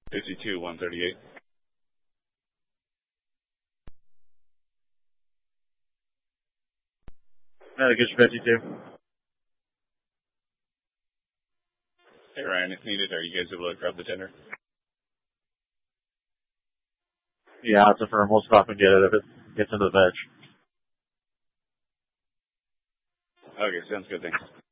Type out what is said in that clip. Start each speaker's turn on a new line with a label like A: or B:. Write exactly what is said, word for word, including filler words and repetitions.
A: fifty-two, one thirty-eight.
B: That'll get you fifty-two.
A: Hey, Ryan, if needed, are you guys able to grab the tender?
B: Yeah, it's a firm. We'll stop and get it if it gets into the veg.
A: Okay, sounds good, thanks.